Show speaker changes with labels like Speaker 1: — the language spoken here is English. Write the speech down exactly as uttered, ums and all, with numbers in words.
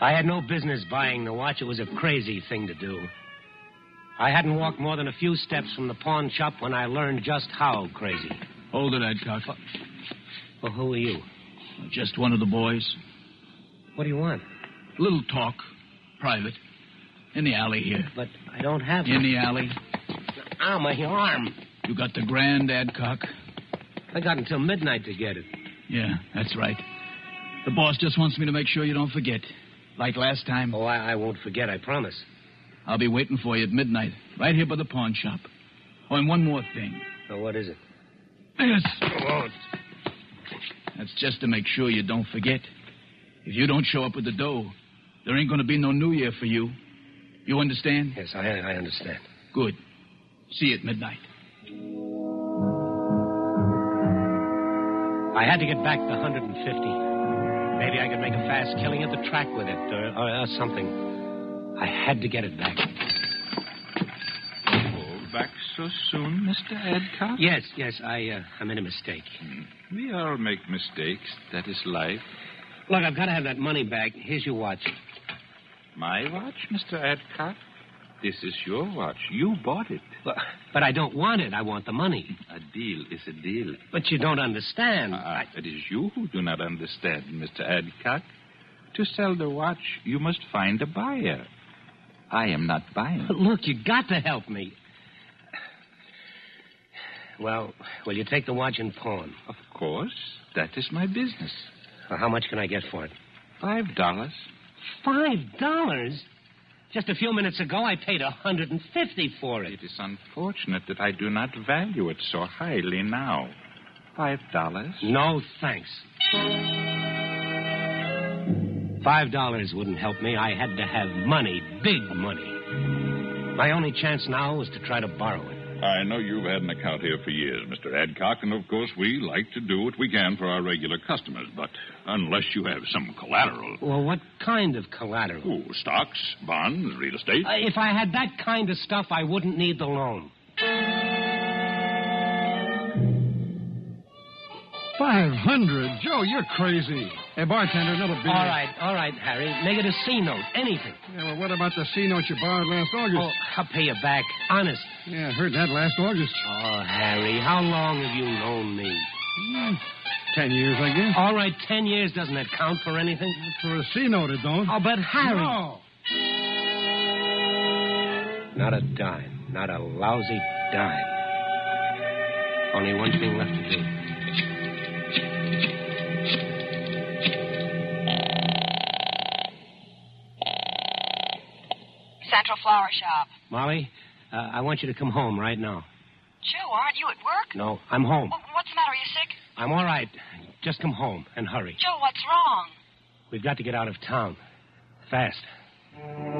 Speaker 1: I had no business buying the watch. It was a crazy thing to do. I hadn't walked more than a few steps from the pawn shop when I learned just how crazy.
Speaker 2: Hold it, Adcock.
Speaker 1: Well, who are you?
Speaker 2: Just one of the boys.
Speaker 1: What do you want?
Speaker 2: A little talk. Private. In the alley here.
Speaker 1: But I don't have
Speaker 2: In
Speaker 1: it.
Speaker 2: the alley.
Speaker 1: Ow, my arm.
Speaker 2: You got the grand, Adcock?
Speaker 1: I got until midnight to get it.
Speaker 2: Yeah, that's right. The boss just wants me to make sure you don't forget. Like last time.
Speaker 1: Oh, I, I won't forget, I promise.
Speaker 2: I'll be waiting for you at midnight, right here by the pawn shop. Oh, and one more thing.
Speaker 1: Oh, what is it?
Speaker 2: Yes.
Speaker 1: Oh,
Speaker 2: That's just to make sure you don't forget. If you don't show up with the dough, there ain't going to be no New Year for you. You understand?
Speaker 1: yes, I, I understand.
Speaker 2: Good. See you at midnight.
Speaker 1: I had to get back the one hundred fifty. Maybe I could make a fast killing at the track with it, or, or, or something. I had to get it back.
Speaker 3: Oh, back so soon, Mister Adcock?
Speaker 1: Yes, yes, I, uh, I made a mistake.
Speaker 3: Hmm. We all make mistakes. That is life.
Speaker 1: Look, I've got to have that money back. Here's your watch.
Speaker 3: My watch, Mister Adcock? This is your watch. You bought it.
Speaker 1: But, but I don't want it. I want the money.
Speaker 3: A deal is a deal.
Speaker 1: But you don't understand.
Speaker 3: Ah, it is you who do not understand, Mister Adcock. To sell the watch, you must find a buyer. I am not buying.
Speaker 1: But look, you got to help me. Well, will you take the watch and pawn?
Speaker 3: Of course. That is my business.
Speaker 1: Well, how much can I get for it?
Speaker 3: Five dollars.
Speaker 1: Five dollars? Just a few minutes ago, I paid a hundred and fifty for it.
Speaker 3: It is unfortunate that I do not value it so highly now. Five dollars?
Speaker 1: No, thanks. Five dollars wouldn't help me. I had to have money, big money. My only chance now was to try to borrow it.
Speaker 4: I know you've had an account here for years, Mister Adcock, and of course we like to do what we can for our regular customers, but unless you have some collateral...
Speaker 1: Well, what kind of collateral?
Speaker 4: Oh, stocks, bonds, real estate.
Speaker 1: Uh, if I had that kind of stuff, I wouldn't need the loan.
Speaker 5: Five hundred? Joe, you're crazy. Hey, bartender, another beer.
Speaker 1: All right, all right, Harry. Make it a C note, anything.
Speaker 5: Yeah, well, what about the C note you borrowed last August?
Speaker 1: Oh, I'll pay you back. Honest.
Speaker 5: Yeah, I heard that last August.
Speaker 1: Oh, Harry, how long have you known me?
Speaker 5: Hmm, ten years, I guess.
Speaker 1: All right, ten years. Doesn't that count for anything?
Speaker 5: For a C note, it don't.
Speaker 1: Oh, but Harry...
Speaker 5: No.
Speaker 1: Not a dime. Not a lousy dime. Only one thing left to do.
Speaker 6: Central Flower Shop.
Speaker 1: Molly, uh, I want you to come home right now.
Speaker 6: Joe, aren't you at work?
Speaker 1: No, I'm home.
Speaker 6: Well, what's the matter? Are you sick?
Speaker 1: I'm all right. Just come home and hurry.
Speaker 6: Joe, what's wrong?
Speaker 1: We've got to get out of town. Fast.